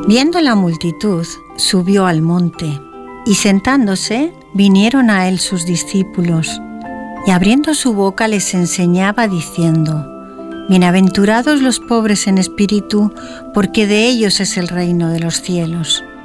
Viendo la multitud, subió al monte, y sentándose, vinieron a él sus discípulos, y abriendo su boca les enseñaba diciendo: Bienaventurados los pobres en espíritu, porque de ellos es el reino de los cielos.